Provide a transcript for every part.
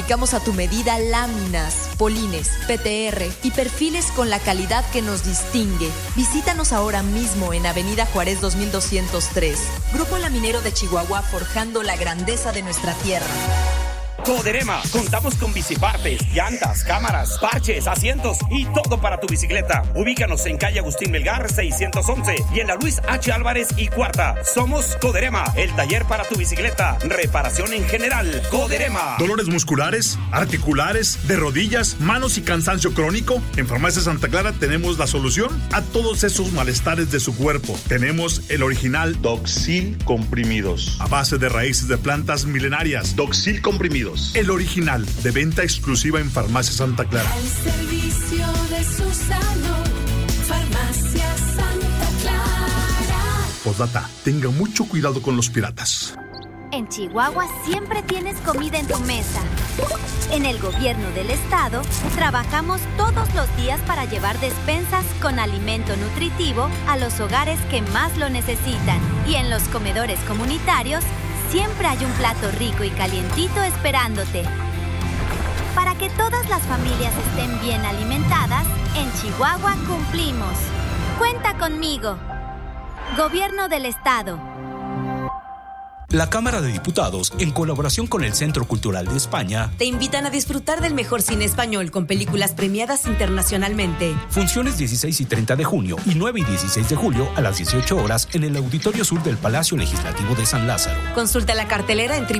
Fabricamos a tu medida láminas, polines, PTR y perfiles con la calidad que nos distingue. Visítanos ahora mismo en Avenida Juárez 2203. Grupo Laminero de Chihuahua, forjando la grandeza de nuestra tierra. Coderema, contamos con bicipartes, llantas, cámaras, parches, asientos y todo para tu bicicleta. Ubícanos en calle Agustín Melgar 611 y en la Luis H. Álvarez y Cuarta. Somos Coderema, el taller para tu bicicleta. Reparación en general. Coderema. ¿Dolores musculares, articulares, de rodillas, manos y cansancio crónico? En Farmacia Santa Clara tenemos la solución a todos esos malestares de su cuerpo. Tenemos el original Doxil comprimidos, a base de raíces de plantas milenarias. Doxil comprimidos, el original, de venta exclusiva en Farmacia Santa Clara. Al servicio de su salud, Farmacia Santa Clara. Postdata, tenga mucho cuidado con los piratas. En Chihuahua siempre tienes comida en tu mesa. En el gobierno del estado, trabajamos todos los días para llevar despensas con alimento nutritivo a los hogares que más lo necesitan. Y en los comedores comunitarios, siempre hay un plato rico y calientito esperándote. Para que todas las familias estén bien alimentadas, en Chihuahua cumplimos. Cuenta conmigo. Gobierno del Estado. La Cámara de Diputados, en colaboración con el Centro Cultural de España, te invitan a disfrutar del mejor cine español con películas premiadas internacionalmente. Funciones 16 y 30 de junio y 9 y 16 de julio a las 18 horas en el Auditorio Sur del Palacio Legislativo de San Lázaro. Consulta la cartelera en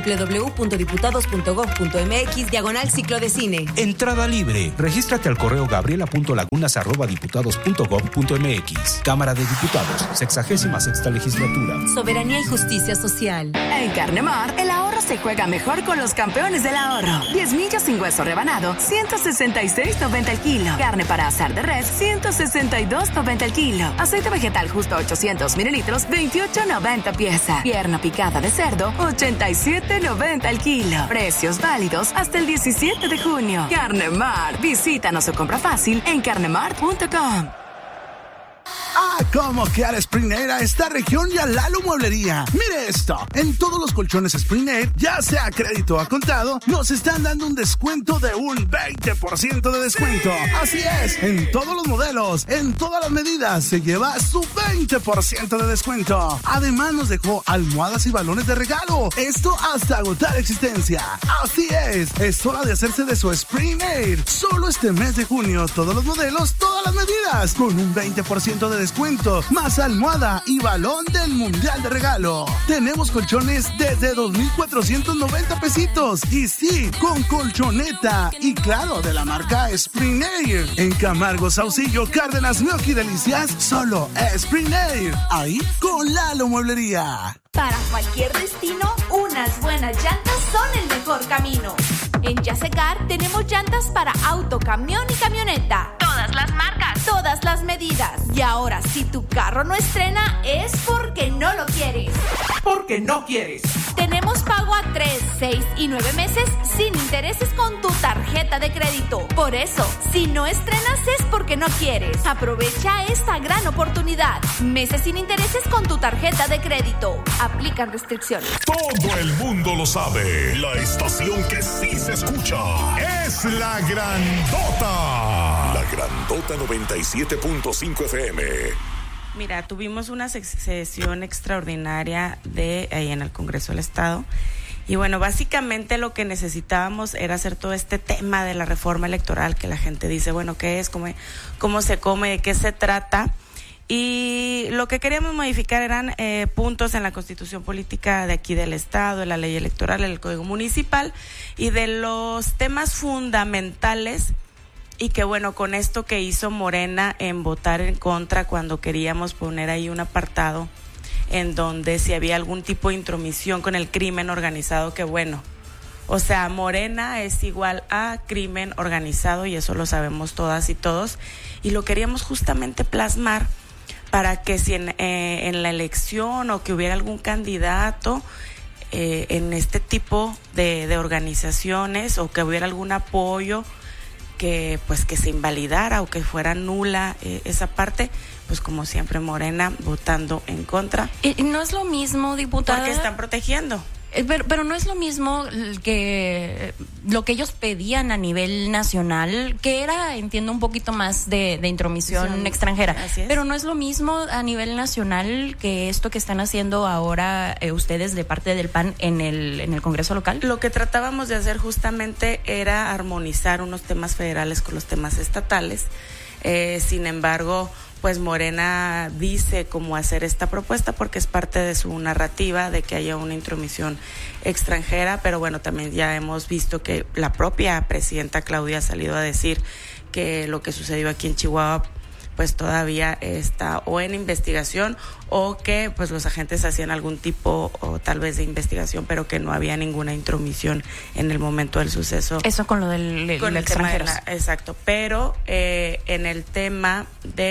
www.diputados.gov.mx/ciclo de cine. Entrada libre. Regístrate al correo gabriela.lagunas@diputados.gov.mx. Cámara de Diputados, 66ª legislatura. Soberanía y justicia social. En Carnemar, el ahorro se juega mejor con los campeones del ahorro. 10 millos sin hueso rebanado, 166.90 el kilo. Carne para asar de res, 162.90 el kilo. Aceite vegetal justo 800 mililitros, 28.90 pieza. Pierna picada de cerdo, 87.90 el kilo. Precios válidos hasta el 17 de junio. Carnemar, visítanos o compra fácil en carnemar.com. ¿Cómo que al Spring Air a esta región y a Lalo Mueblería? Mire esto, en todos los colchones Spring Air, ya sea a crédito o a contado, nos están dando un descuento de un 20% de descuento. Así es, en todos los modelos, en todas las medidas, se lleva su 20% de descuento. Además nos dejó almohadas y balones de regalo, esto hasta agotar existencia. Así es hora de hacerse de su Spring Air. Solo este mes de junio, todos los modelos, todas las medidas, con un 20% de descuento, más almohada y balón del Mundial de regalo. Tenemos colchones desde 2,490 pesitos. Y sí, con colchoneta. Y claro, de la marca Spring Air. En Camargo, Saucillo, Cárdenas, Mioqui, Delicias, solo Spring Air. Ahí con Lalo Mueblería. Para cualquier destino, unas buenas llantas son el mejor camino. En Yasecar tenemos llantas para auto, camión y camioneta. Todas las marcas, todas las medidas. Y ahora, si tu carro no estrena, es porque no lo quieres. Porque no quieres. Tenemos pago a 3, 6 y 9 meses sin intereses con tu tarjeta de crédito. Por eso, si no estrenas es porque no quieres. Aprovecha esta gran oportunidad. Meses sin intereses con tu tarjeta de crédito. Aplican restricciones. Todo el mundo lo sabe. La estación que sí se escucha es La Grandota. La Grandota 97.5 FM. Mira, tuvimos una sesión extraordinaria ahí en el Congreso del Estado. Y bueno, básicamente lo que necesitábamos era hacer todo este tema de la reforma electoral, que la gente dice, bueno, ¿qué es? ¿Cómo se come? ¿De qué se trata? Y lo que queríamos modificar eran puntos en la Constitución Política de aquí del Estado, en la Ley Electoral, en el Código Municipal, y de los temas fundamentales. Y que bueno, con esto que hizo Morena en votar en contra cuando queríamos poner ahí un apartado en donde si había algún tipo de intromisión con el crimen organizado, que bueno, o sea, Morena es igual a crimen organizado y eso lo sabemos todas y todos, y lo queríamos justamente plasmar para que si en la elección o que hubiera algún candidato en este tipo de organizaciones o que hubiera algún apoyo, que se invalidara o que fuera nula esa parte, pues como siempre Morena votando en contra. ¿Y no es lo mismo, diputada? Porque están protegiendo. Pero no es lo mismo que lo que ellos pedían a nivel nacional, que era, entiendo, un poquito más de intromisión extranjera. Pero no es lo mismo a nivel nacional que esto que están haciendo ahora ustedes de parte del PAN en el Congreso local. Lo que tratábamos de hacer justamente era armonizar unos temas federales con los temas estatales. Sin embargo, pues Morena dice cómo hacer esta propuesta porque es parte de su narrativa de que haya una intromisión extranjera, pero bueno, también ya hemos visto que la propia presidenta Claudia ha salido a decir que lo que sucedió aquí en Chihuahua pues todavía está o en investigación o que pues los agentes hacían algún tipo o tal vez de investigación, pero que no había ninguna intromisión en el momento del suceso. Eso con lo del extranjero. Exacto, pero en el tema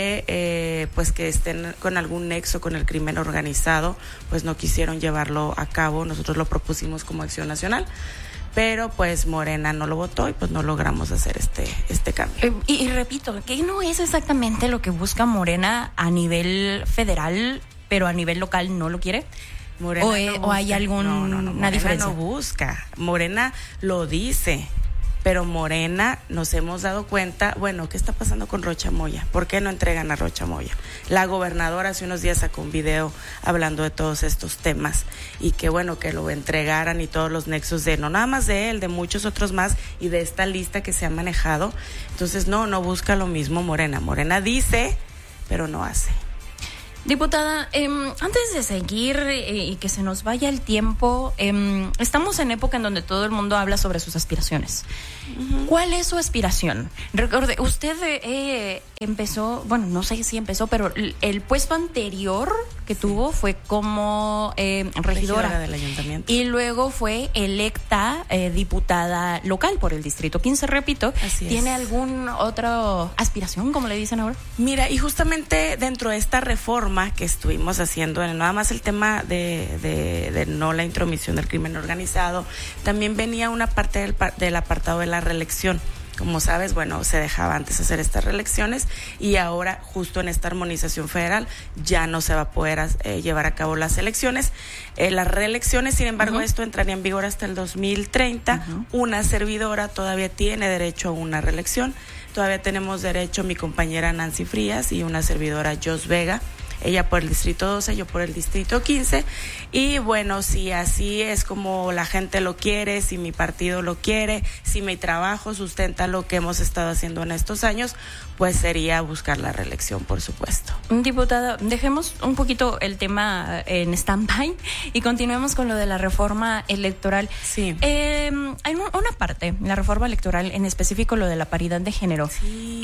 de pues que estén con algún nexo con el crimen organizado, pues no quisieron llevarlo a cabo. Nosotros lo propusimos como Acción Nacional, pero pues Morena no lo votó y pues no logramos hacer este cambio. Y repito, que no es exactamente lo que busca Morena a nivel federal, pero a nivel local no lo quiere. Morena ¿O hay alguna diferencia? Morena no busca, Morena lo dice, pero Morena nos hemos dado cuenta, bueno, ¿qué está pasando con Rocha Moya? ¿Por qué no entregan a Rocha Moya? La gobernadora hace unos días sacó un video hablando de todos estos temas y que bueno, que lo entregaran y todos los nexos de, no nada más de él, de muchos otros más y de esta lista que se ha manejado. Entonces no busca lo mismo Morena. Morena dice, pero no hace. Diputada, antes de seguir y que se nos vaya el tiempo, estamos en época en donde todo el mundo habla sobre sus aspiraciones. Uh-huh. ¿Cuál es su aspiración? Recuerde, usted empezó, bueno, no sé si empezó, pero el puesto anterior que tuvo fue como regidora del ayuntamiento. Y luego fue electa diputada local por el Distrito 15, repito. Así es. ¿Tiene alguna otra aspiración, como le dicen ahora? Mira, y justamente dentro de esta reforma que estuvimos haciendo, nada más el tema de no la intromisión del crimen organizado, también venía una parte del apartado de la reelección. Como sabes, bueno, se dejaba antes hacer estas reelecciones y ahora justo en esta armonización federal ya no se va a poder llevar a cabo las elecciones, las reelecciones. Sin embargo, uh-huh, esto entraría en vigor hasta el 2030. Uh-huh. Una servidora todavía tiene derecho a una reelección. Todavía tenemos derecho mi compañera Nancy Frías y una servidora Jos Vega. Ella por el Distrito 12, yo por el Distrito 15. Y bueno, si así es como la gente lo quiere, si mi partido lo quiere, si mi trabajo sustenta lo que hemos estado haciendo en estos años, pues sería buscar la reelección, por supuesto. Diputada, dejemos un poquito el tema en stand-by y continuemos con lo de la reforma electoral. Sí. Hay una parte, la reforma electoral, en específico lo de la paridad de género. Sí.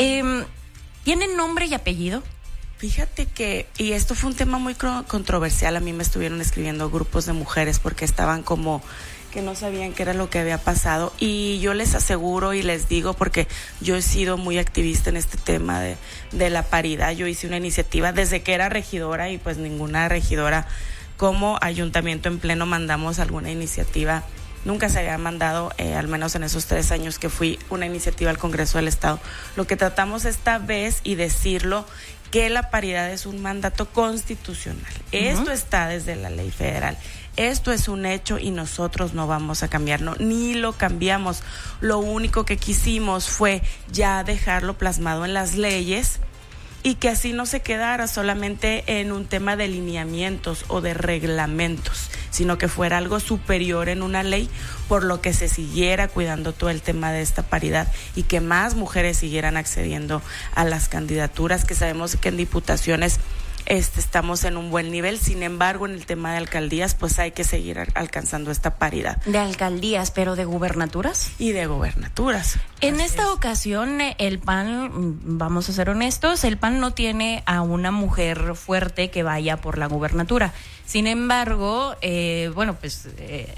¿Tiene nombre y apellido? Fíjate que, y esto fue un tema muy controversial, a mí me estuvieron escribiendo grupos de mujeres porque estaban como que no sabían qué era lo que había pasado, y yo les aseguro y les digo, porque yo he sido muy activista en este tema de la paridad. Yo hice una iniciativa desde que era regidora y pues ninguna regidora como ayuntamiento en pleno mandamos alguna iniciativa. Nunca se había mandado, al menos en esos 3 años que fui, una iniciativa al Congreso del Estado. Lo que tratamos esta vez, y decirlo, que la paridad es un mandato constitucional. Uh-huh. Esto está desde la ley federal. Esto es un hecho y nosotros no vamos a cambiarlo, ni lo cambiamos. Lo único que quisimos fue ya dejarlo plasmado en las leyes y que así no se quedara solamente en un tema de lineamientos o de reglamentos, sino que fuera algo superior en una ley, por lo que se siguiera cuidando todo el tema de esta paridad y que más mujeres siguieran accediendo a las candidaturas, que sabemos que en diputaciones estamos en un buen nivel. Sin embargo, en el tema de alcaldías, pues hay que seguir alcanzando esta paridad. De alcaldías, pero de gubernaturas. Y de gubernaturas. En esta ocasión, el PAN, vamos a ser honestos, el PAN no tiene a una mujer fuerte que vaya por la gubernatura. Sin embargo, bueno, pues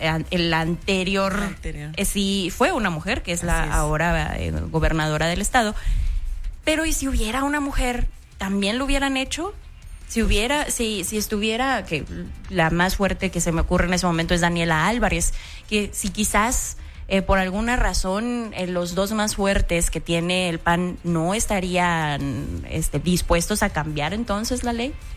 el anterior sí fue una mujer, que es ahora gobernadora del estado. Pero ¿y si hubiera una mujer, también lo hubieran hecho? Si estuviera, que la más fuerte que se me ocurre en ese momento es Daniela Álvarez, que si quizás por alguna razón los dos más fuertes que tiene el PAN no estarían dispuestos a cambiar entonces la ley.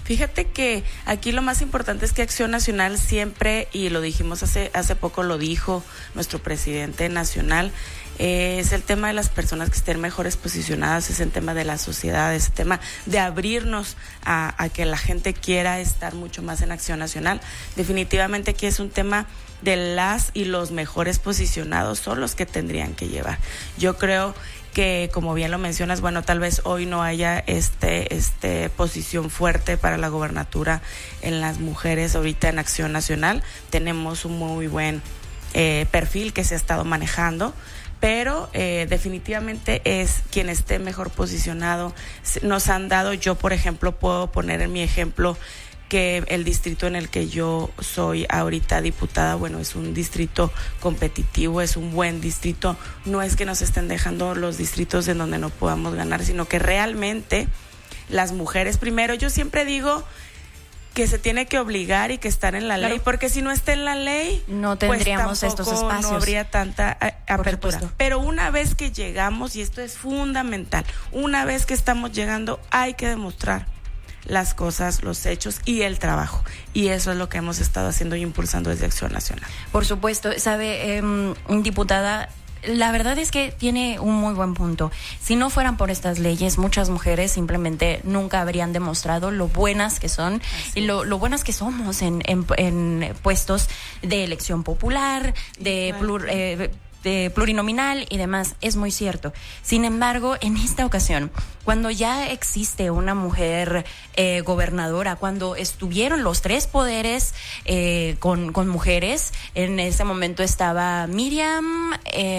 Fíjate que aquí lo más importante es que Acción Nacional siempre, y lo dijimos hace poco, lo dijo nuestro presidente nacional, es el tema de las personas que estén mejores posicionadas, es el tema de la sociedad, es el tema de abrirnos a que la gente quiera estar mucho más en Acción Nacional. Definitivamente aquí es un tema de las y los mejores posicionados son los que tendrían que llevar. Yo creo que, como bien lo mencionas, bueno, tal vez hoy no haya posición fuerte para la gobernatura en las mujeres ahorita en Acción Nacional. Tenemos un muy buen perfil que se ha estado manejando, pero definitivamente es quien esté mejor posicionado. Nos han dado, yo por ejemplo puedo poner en mi ejemplo que el distrito en el que yo soy ahorita diputada, bueno, es un distrito competitivo, es un buen distrito. No es que nos estén dejando los distritos en donde no podamos ganar, sino que realmente las mujeres, primero, yo siempre digo que se tiene que obligar y que estar en la ley, porque si no está en la ley, no tendríamos pues estos espacios. No habría tanta apertura. Pero una vez que llegamos, y esto es fundamental, una vez que estamos llegando, hay que demostrar las cosas, los hechos y el trabajo. Y eso es lo que hemos estado haciendo y impulsando desde Acción Nacional. Por supuesto, sabe, diputada, la verdad es que tiene un muy buen punto. Si no fueran por estas leyes, muchas mujeres simplemente nunca habrían demostrado lo buenas que son y lo buenas que somos en puestos de elección popular, de plurinominal y demás. Es muy cierto. Sin embargo, en esta ocasión, cuando ya existe una mujer gobernadora, cuando estuvieron los tres poderes con mujeres, en ese momento estaba Miriam,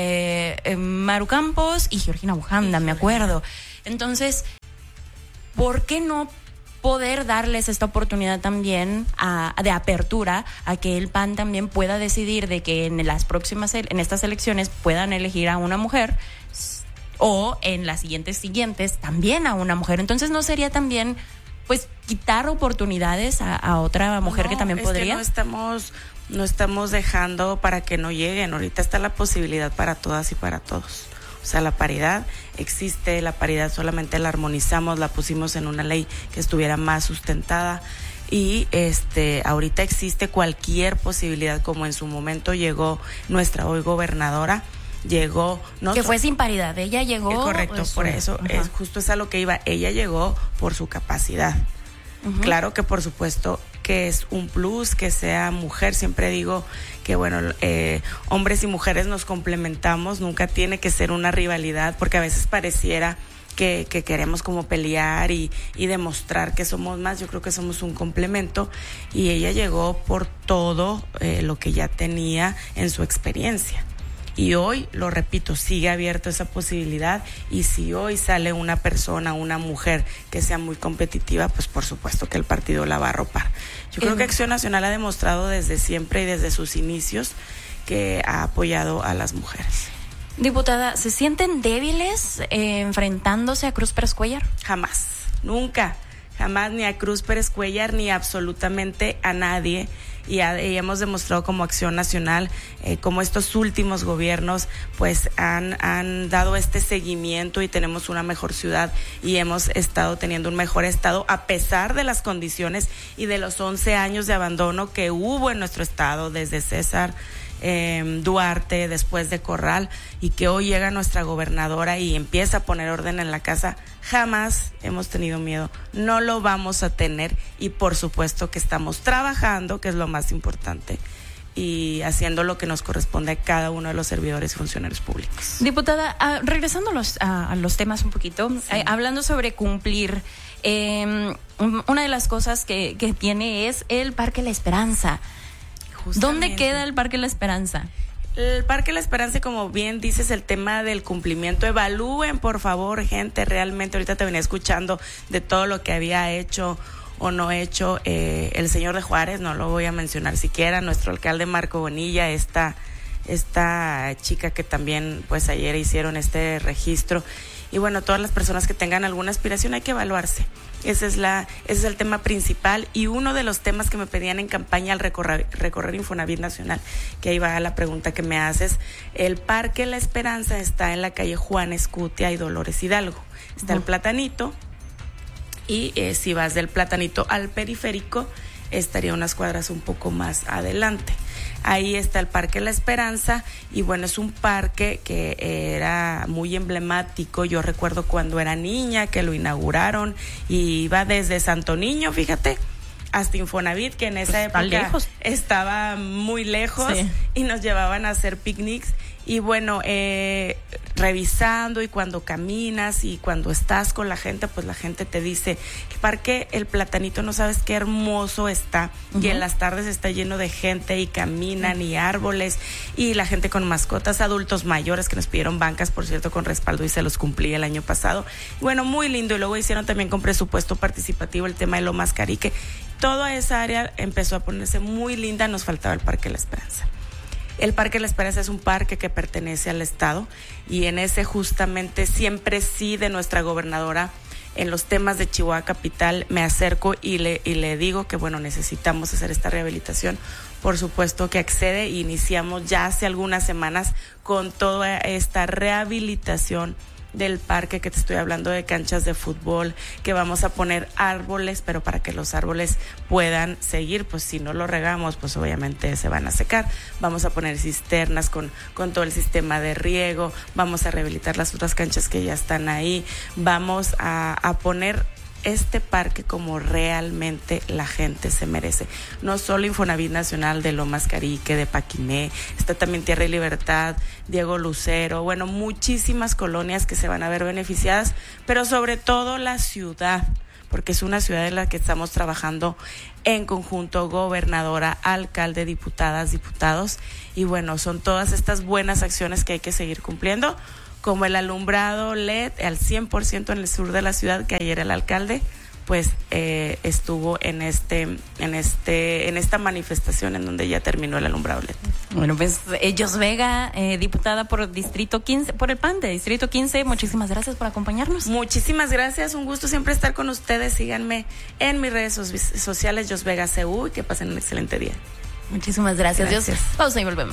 Maru Campos y Georgina Bujanda, me acuerdo. Entonces, ¿por qué no poder darles esta oportunidad también de apertura a que el PAN también pueda decidir de que en estas elecciones puedan elegir a una mujer o en las siguientes también a una mujer? Entonces, ¿no sería también pues quitar oportunidades a otra mujer que también podría? Que no estamos dejando para que no lleguen. Ahorita está la posibilidad para todas y para todos. O sea, la paridad existe, la paridad solamente la armonizamos, la pusimos en una ley que estuviera más sustentada y ahorita existe cualquier posibilidad, como en su momento llegó nuestra hoy gobernadora, que fue sin paridad, ella llegó. Correcto, por eso, justo es a lo que iba, ella llegó por su capacidad. Uh-huh. Claro que por supuesto que es un plus que sea mujer. Siempre digo que bueno, hombres y mujeres nos complementamos, nunca tiene que ser una rivalidad, porque a veces pareciera que queremos como pelear y demostrar que somos más. Yo creo que somos un complemento y ella llegó por todo lo que ya tenía en su experiencia. Y hoy, lo repito, sigue abierto esa posibilidad, y si hoy sale una persona, una mujer que sea muy competitiva, pues por supuesto que el partido la va a arropar. Yo creo que Acción Nacional ha demostrado desde siempre y desde sus inicios que ha apoyado a las mujeres. Diputada, ¿se sienten débiles enfrentándose a Cruz Pérez Cuéllar? Jamás, nunca, jamás, ni a Cruz Pérez Cuéllar ni absolutamente a nadie. Y hemos demostrado como Acción Nacional, como estos últimos gobiernos pues han dado este seguimiento y tenemos una mejor ciudad y hemos estado teniendo un mejor estado a pesar de las condiciones y de los 11 años de abandono que hubo en nuestro estado desde César Duarte, después de Corral, y que hoy llega nuestra gobernadora y empieza a poner orden en la casa. Jamás hemos tenido miedo, no lo vamos a tener, y por supuesto que estamos trabajando, que es lo más importante, y haciendo lo que nos corresponde a cada uno de los servidores y funcionarios públicos. Diputada, regresando a los temas un poquito, sí. Hablando sobre cumplir, una de las cosas que tiene es el Parque La Esperanza. Justamente. ¿Dónde queda el Parque La Esperanza? El Parque La Esperanza, como bien dices, el tema del cumplimiento. Evalúen, por favor, gente, realmente. Ahorita te venía escuchando de todo lo que había hecho o no hecho el señor de Juárez, no lo voy a mencionar siquiera, nuestro alcalde Marco Bonilla, esta chica que también pues ayer hicieron este registro. Y bueno, todas las personas que tengan alguna aspiración hay que evaluarse. Ese es el tema principal, y uno de los temas que me pedían en campaña al recorrer Infonavit Nacional, que ahí va la pregunta que me haces. El Parque La Esperanza está en la calle Juan Escutia y Dolores Hidalgo. Está el Platanito y si vas del Platanito al Periférico, estaría unas cuadras un poco más adelante. Ahí está el Parque La Esperanza y bueno, es un parque que era muy emblemático. Yo recuerdo cuando era niña que lo inauguraron y iba desde Santo Niño, fíjate, hasta Infonavit, que en esa época estaba muy lejos, sí, y nos llevaban a hacer picnics. Y bueno, revisando, y cuando caminas y cuando estás con la gente, pues la gente te dice, el Parque El Platanito, no sabes qué hermoso está, y en las tardes está lleno de gente y caminan y árboles y la gente con mascotas, adultos mayores que nos pidieron bancas, por cierto, con respaldo y se los cumplí el año pasado. Bueno, muy lindo, y luego hicieron también con presupuesto participativo el tema de Lomas Carique. Toda esa área empezó a ponerse muy linda, nos faltaba el Parque La Esperanza. El Parque La Esperanza es un parque que pertenece al Estado y en ese justamente siempre sí de nuestra gobernadora en los temas de Chihuahua Capital me acerco y le digo que bueno, necesitamos hacer esta rehabilitación. Por supuesto que accede e iniciamos ya hace algunas semanas con toda esta rehabilitación del parque, que te estoy hablando de canchas de fútbol, que vamos a poner árboles, pero para que los árboles puedan seguir, pues si no lo regamos, pues obviamente se van a secar. Vamos a poner cisternas con todo el sistema de riego, vamos a rehabilitar las otras canchas que ya están ahí, vamos a poner este parque como realmente la gente se merece. No solo Infonavit Nacional de Lomas Carique, de Paquiné, está también Tierra y Libertad, Diego Lucero, bueno, muchísimas colonias que se van a ver beneficiadas, pero sobre todo la ciudad, porque es una ciudad en la que estamos trabajando en conjunto, gobernadora, alcalde, diputadas, diputados, y bueno, son todas estas buenas acciones que hay que seguir cumpliendo, como el alumbrado LED al 100% en el sur de la ciudad, que ayer el alcalde pues estuvo en esta manifestación en donde ya terminó el alumbrado LED. Bueno, pues Jos Vega, diputada por Distrito 15, por el PAN de Distrito 15, muchísimas gracias por acompañarnos. Muchísimas gracias, un gusto siempre estar con ustedes. Síganme en mis redes sociales, Jos Vega CU, y que pasen un excelente día. Muchísimas gracias. Dios. Pausa y volvemos.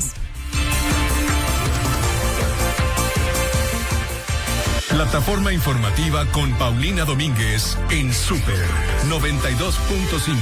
Plataforma informativa con Paulina Domínguez en Super 92.5.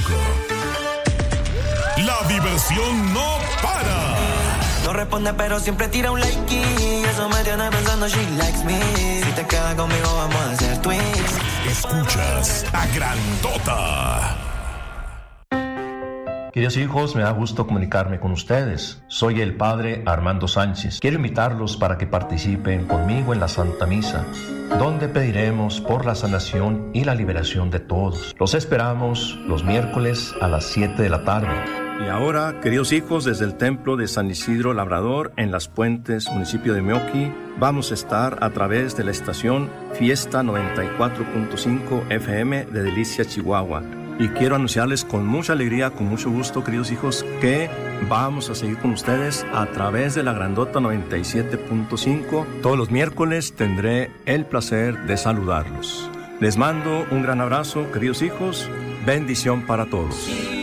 La diversión no para. No responde pero siempre tira un like y eso me tiene pensando she likes me. Si te quedas conmigo vamos a hacer twins. Escuchas La Grandota. Queridos hijos, me da gusto comunicarme con ustedes. Soy el Padre Armando Sánchez. Quiero invitarlos para que participen conmigo en la Santa Misa, donde pediremos por la sanación y la liberación de todos. Los esperamos los miércoles a las 7 de la tarde. Y ahora, queridos hijos, desde el Templo de San Isidro Labrador, en Las Puentes, municipio de Meoqui, vamos a estar a través de la estación Fiesta 94.5 FM de Delicia, Chihuahua. Y quiero anunciarles con mucha alegría, con mucho gusto, queridos hijos, que vamos a seguir con ustedes a través de la Grandota 97.5. Todos los miércoles tendré el placer de saludarlos. Les mando un gran abrazo, queridos hijos. Bendición para todos.